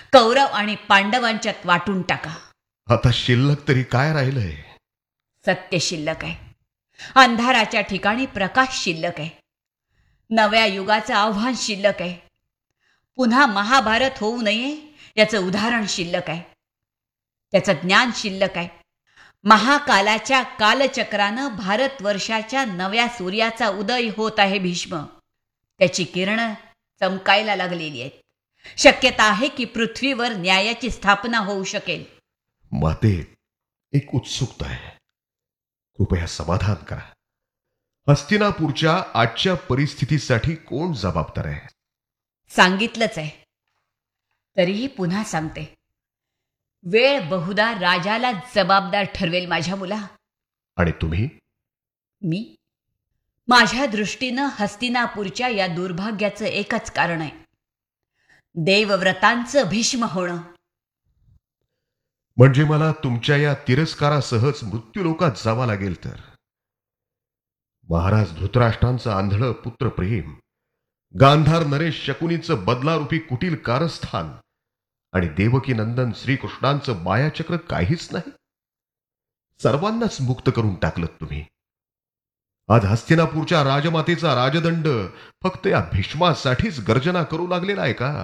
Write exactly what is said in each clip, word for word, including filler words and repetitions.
कौरव आणि पांडवांच्यात वाटून टाका. आता शिल्लक तरी काय राहिलंय? सत्य शिल्लक आहे. अंधाराच्या ठिकाणी प्रकाश शिल्लक आहे. नव्या युगाचं आव्हान शिल्लक आहे. पुन्हा महाभारत होऊ नये याचं उदाहरण शिल्लक आहे. त्याचं ज्ञान शिल्लक आहे. महाकालाच्या कालचक्रानं भारतवर्षाच्या नव्या सूर्याचा उदय होत आहे भीष्म. त्याची किरणं चमकायला लागलेली आहेत. शक्यता आहे की पृथ्वीवर न्यायाची स्थापना होऊ शकेल. माते, एक उत्सुकता आहे. कृपया समाधान करा. हस्तिनापूरच्या आजच्या परिस्थितीसाठी कोण जबाबदार आहे? सांगितलंच आहे, तरीही पुन्हा सांगते. वेळ बहुधा राजाला जबाबदार ठरवेल माझ्या मुला. आणि तुम्ही? मी? माझ्या दृष्टीनं हस्तिनापूरच्या या दुर्भाग्याचं एकच कारण आहे, देवव्रतांचं भीष्म होणं. म्हणजे मला तुमच्या या तिरस्कारासहच मृत्यूलोकात जावं लागेल तर? महाराज धृतराष्ट्रांचं आंधळं पुत्रप्रेम, गांधार नरेश शकुनीचं बदलारूपी कुटील कारस्थान आणि देवकी नंदन श्रीकृष्णांचं मायाचक्र काहीच नाही. सर्वांनाच मुक्त करून टाकलं तुम्ही. आज हस्तिनापूरच्या राजमातेचा राजदंड फक्त या भीष्मासाठीच गर्जना करू लागलेला आहे का?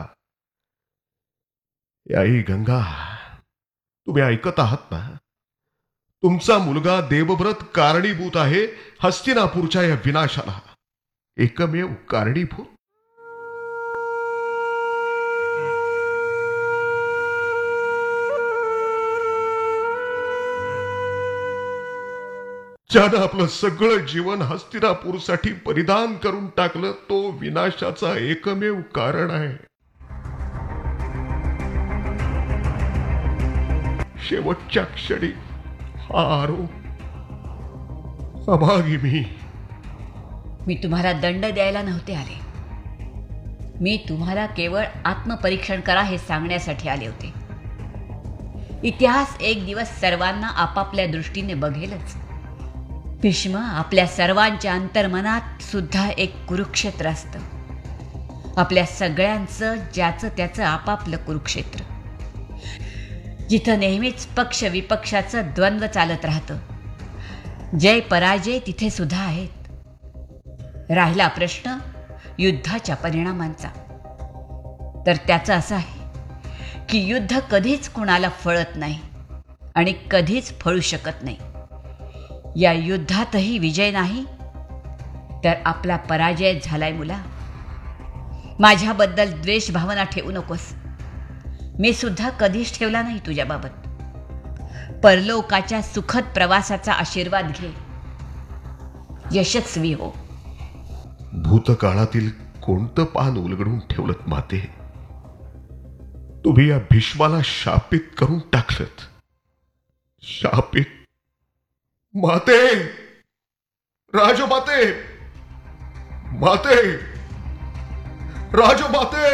आई गंगा, तुम्ही ऐकत आहात ना? तुमचा मुलगा देवव्रत कारणीभूत आहे हस्तिनापूरच्या या विनाशाला. एकमेव कारणीभूत. ज्यानं आपलं सगळं जीवन हस्तिनापूरसाठी परिधान करून टाकलं, तो विनाशाचा एकमेव कारण आहे. शेवटच्या क्षणी हा आरोप. अभागी मी. मी तुम्हाला दंड द्यायला नव्हते आले. मी तुम्हाला केवळ आत्मपरीक्षण करा हे सांगण्यासाठी आले होते. इतिहास एक दिवस सर्वांना आपापल्या दृष्टीने बघेलच. भीष्म आपल्या सर्वांच्या अंतर्मनात सुद्धा एक कुरुक्षेत्र असतं. आपल्या सगळ्यांचं ज्याचं त्याचं आपापलं कुरुक्षेत्र, जिथं नेहमीच पक्ष विपक्षाचं द्वंद्व चालत राहतं. जय पराजय तिथे सुद्धा आहेत. राहिला प्रश्न युद्धाच्या परिणामांचा, तर त्याचं असं आहे की युद्ध कधीच कुणाला फळत नाही आणि कधीच फळू शकत नाही. या युद्धातही विजय नाही तर आपला पराजय झालाय मुला. माझ्याबद्दल द्वेष भावना ठेवू नकोस. मी सुद्धा कधीच ठेवला नाही तुझ्याबाबत. परलोकाच्या सुखद प्रवासाचा आशीर्वाद घे. यशस्वी हो. भूतकाळातील कोणतं पान उलगडून ठेवलं माते? तुम्ही या भीष्माला शापित करून टाकलत. शापित. माते, राजमाते, माते, राजमाते.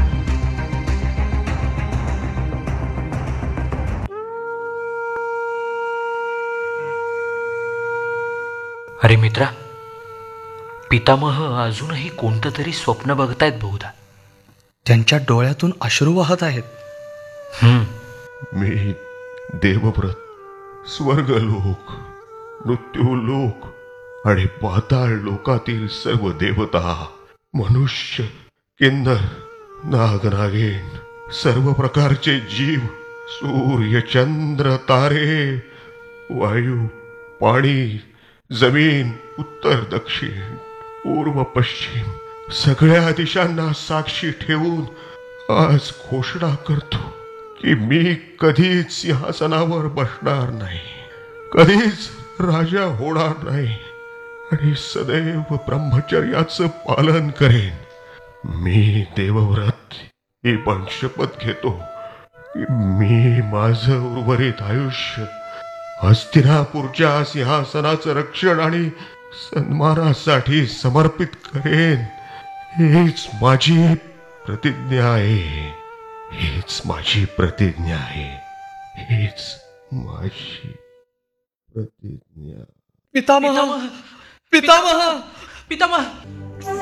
अरे मित्रा, पितामह अजूनही कोणतं तरी स्वप्न बघतायत बहुधा. त्यांच्या डोळ्यातून अश्रू वाहत आहेत. हम्म मी देवव्रत, स्वर्गलोक, मृत्यूलोक आणि पाताळ लोकातील सर्व देवता, मनुष्य, किन्नर, नागनागेन, सर्व प्रकारचे जीव, सूर्य, चंद्र, तारे, वायू, पाणी, जमीन, उत्तर दक्षिण, पूर्व पश्चिम, सगळ्या दिशांना साक्षी ठेवून आज घोषणा करतो की मी कधीच सिंहासनावर बसणार नाही, कधीच राजा होणार नाही आणि सदैव ब्रह्मचर्याचं पालन करेन. मी देवव्रत ही पण शपथ घेतो की मी माझं उर्वरित आयुष्य हस्तिनापूरच्या सिंहासनाचं रक्षण आणि सन्मानासाठी समर्पित करेन. हीच माझी प्रतिज्ञा आहे. हीच माझी प्रतिज्ञा आहे. हीच माझी प्रतिज्ञा. पितामह, पितामह, पितामह.